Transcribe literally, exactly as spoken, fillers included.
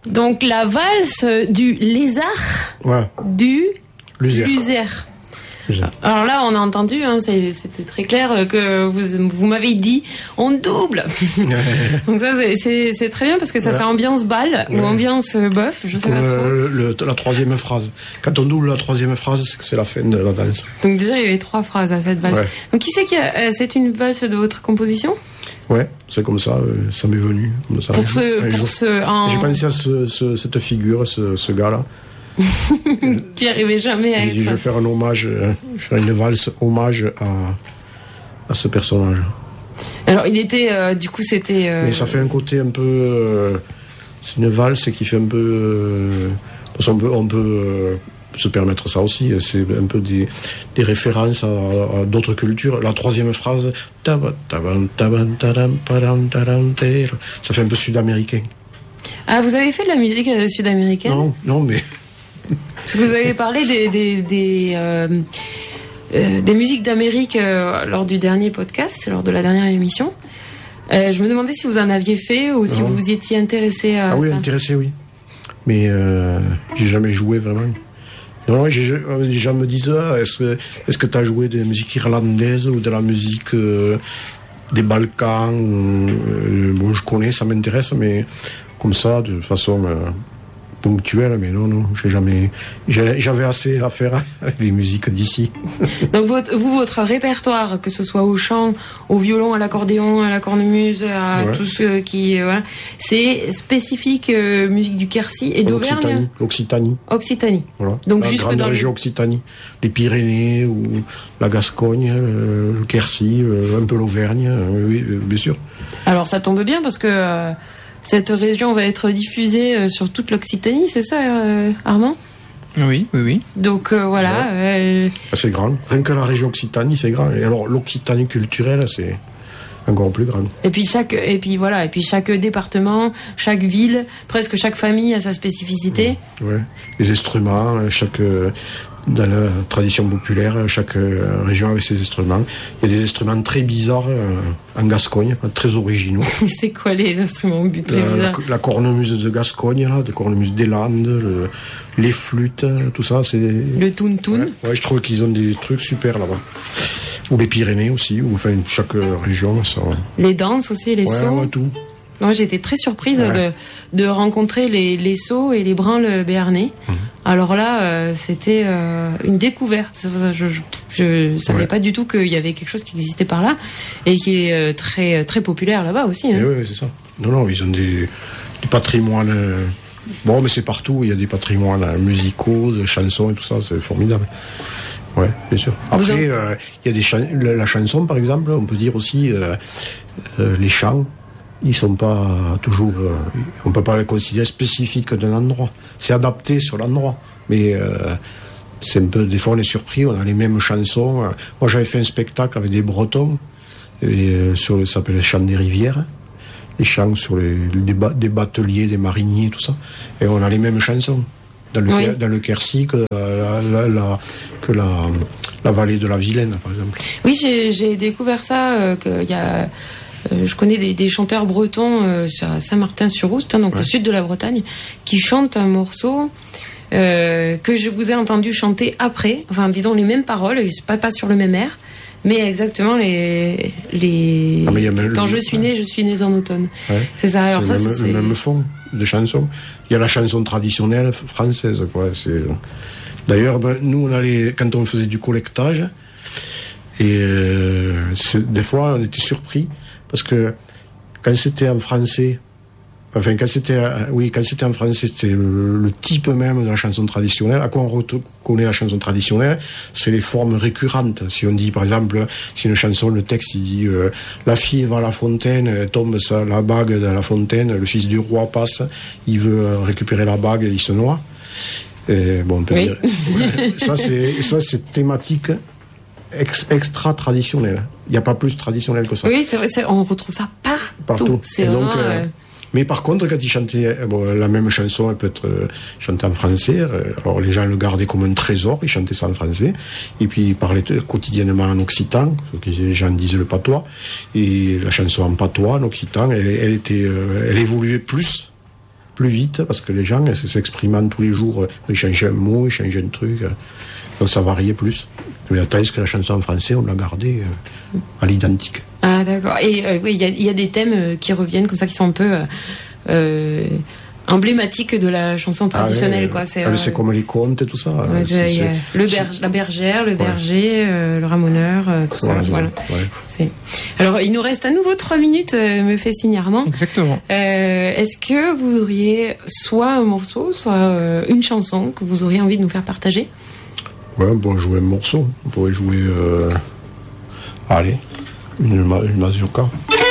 Donc la valse du lézard, ouais. du Luzère. Luzère. Alors là, on a entendu, hein, c'est, c'était très clair que vous, vous m'avez dit on double. Donc ça, c'est, c'est, c'est très bien parce que ça ouais. fait ambiance bal ouais. ou ambiance bœuf, je sais pas le, trop. Le, la troisième phrase. Quand on double la troisième phrase, c'est que c'est la fin de la danse. Donc déjà, il y avait trois phrases à cette valse. Ouais. Donc qui c'est qui a, c'est une valse de votre composition? Ouais, c'est comme ça, ça m'est venu. Comme ça, pour ce, pour ce, en... J'ai pensé à ce, ce, cette figure, ce, ce gars-là. qui arrivait jamais à et être. Je vais faire un hommage, euh, faire une valse hommage à, à ce personnage. Alors il était, euh, du coup c'était. Euh... Mais ça fait un côté un peu, euh, c'est une valse qui fait un peu, euh, parce qu'on peut, on peut euh, se permettre ça aussi. C'est un peu des, des références à, à d'autres cultures. La troisième phrase, ça fait un peu sud-américain. Ah, vous avez fait de la musique sud-américaine? Non, non, mais. Parce que vous avez parlé des des des, euh, euh, des musiques d'Amérique euh, lors du dernier podcast, lors de la dernière émission. Euh, je me demandais si vous en aviez fait ou si non. vous vous y étiez intéressé à ah oui, ça. intéressé, oui. Mais euh, j'ai jamais joué vraiment. Non, j'ai, les gens me disent ah, est-ce que est-ce que tu as joué des musiques irlandaises ou de la musique euh, des Balkans? euh, Bon, je connais, ça m'intéresse, mais comme ça, de façon euh, ponctuelle, mais non, non, j'ai jamais, j'ai, j'avais assez à faire avec les musiques d'ici. Donc votre, vous, votre répertoire, que ce soit au chant, au violon, à l'accordéon, à la cornemuse, à ouais. tout ce qui, euh, voilà, c'est spécifique euh, musique du Quercy et d'Auvergne. L'Occitanie. L'Occitanie. Occitanie. Voilà. Donc la jusque grande dans région les... Occitanie, les Pyrénées ou la Gascogne, euh, le Quercy, euh, un peu l'Auvergne, euh, oui, euh, bien sûr. Alors ça tombe bien parce que. Euh, Cette région va être diffusée sur toute l'Occitanie, c'est ça, euh, Armand? Oui, oui, oui. Donc euh, voilà. Ouais. Euh... C'est grand. Rien que la région Occitanie, c'est grand. Et alors l'Occitanie culturelle, c'est encore plus grand. Et puis chaque, et puis voilà, et puis chaque département, chaque ville, presque chaque famille a sa spécificité. Ouais. ouais. Les instruments, chaque. Dans la tradition populaire, chaque région avait ses instruments. Il y a des instruments très bizarres en Gascogne, très originaux. C'est quoi les instruments très la, bizarres? La, la cornemuse de Gascogne, là, des cornemuses des Landes, le, les flûtes, tout ça. C'est le toun-toun. Ouais, ouais, je trouve qu'ils ont des trucs super là-bas. Ou les Pyrénées aussi, ou enfin chaque région. Ça... Les danses aussi, les ouais, sauts. Ouais, tout. Moi, j'ai été très surprise ouais. de, de rencontrer les, les sauts et les branles béarnais. Mmh. Alors là, euh, c'était euh, une découverte. Je ne savais ouais. pas du tout qu'il y avait quelque chose qui existait par là et qui est euh, très, très populaire là-bas aussi. Hein. Oui, ouais, c'est ça. Non, non, ils ont des, des patrimoines. Euh... Bon, mais c'est partout. Il y a des patrimoines euh, musicaux, de chansons et tout ça. C'est formidable. Ouais, bien sûr. Après, il euh, y a des chan- la, la chanson, par exemple, on peut dire aussi euh, euh, les chants. Ils sont pas toujours, euh, on peut pas les considérer spécifiques d'un endroit. C'est adapté sur l'endroit, mais euh, c'est un peu, des fois on est surpris, on a les mêmes chansons. Moi j'avais fait un spectacle avec des Bretons, et, euh, sur, ça s'appelle le chant des rivières, les chants sur les, les ba- des bateliers, des mariniers, tout ça, et on a les mêmes chansons dans le, oui. dans le Quercy que la, la, la, que la, la vallée de la Vilaine, par exemple. Oui, j'ai, j'ai découvert ça, euh, qu'il y a. Euh, je connais des, des chanteurs bretons euh, à Saint-Martin-sur-Oust, hein, donc ouais. au sud de la Bretagne, qui chantent un morceau euh, que je vous ai entendu chanter après, enfin disons les mêmes paroles, pas, pas sur le même air, mais exactement les... les... Ah, mais quand le... je suis né, je suis né en automne. Ouais. C'est ça, alors c'est ça le c'est... même, le même fond de chanson. Il y a la chanson traditionnelle française, quoi. C'est... D'ailleurs, ben, nous, on allait, quand on faisait du collectage, et euh, c'est, des fois, on était surpris, parce que quand c'était en français, enfin quand c'était, oui, quand c'était en français, c'était le, le type même de la chanson traditionnelle. À quoi on reconnaît la chanson traditionnelle? C'est les formes récurrentes. Si on dit, par exemple, si une chanson, le texte, il dit euh, la fille va à la fontaine, elle tombe sa, la bague dans la fontaine, le fils du roi passe, il veut récupérer la bague, il se noie. Et, bon, on peut oui. dire, ouais, ça c'est, ça c'est thématique. Ex, extra traditionnel. Il n'y a pas plus traditionnel que ça. Oui, c'est vrai, c'est, on retrouve ça partout. Partout. C'est et donc, vraiment, euh, euh... Mais par contre, quand ils chantaient bon, la même chanson, elle peut être euh, chantée en français. Euh, alors les gens le gardaient comme un trésor, ils chantaient ça en français. Et puis ils parlaient quotidiennement en occitan, ce que les gens disent le patois. Et la chanson en patois, en occitan, elle, elle, était, euh, elle évoluait plus plus vite, parce que les gens s'exprimant tous les jours, ils changeaient un mot, ils changeaient un truc, donc ça variait plus. Tandis que la chanson en français, on l'a gardée euh, à l'identique. Ah d'accord. Et euh, oui, il y, y a des thèmes euh, qui reviennent comme ça, qui sont un peu euh, euh, emblématiques de la chanson traditionnelle, ah ouais, quoi. C'est, ah, euh, c'est comme les contes et tout ça. Ouais, c'est, c'est, le berge, la bergère, le berger, ouais. euh, le ramoneur, euh, tout ouais, ça. Voilà. Ouais. C'est... Alors, il nous reste à nouveau trois minutes, euh, me fait signe Armand. Exactement. Euh, est-ce que vous auriez soit un morceau, soit euh, une chanson que vous auriez envie de nous faire partager? Ouais, on pourrait jouer un morceau. On pourrait jouer... Euh... Allez, une, ma- une mazurka.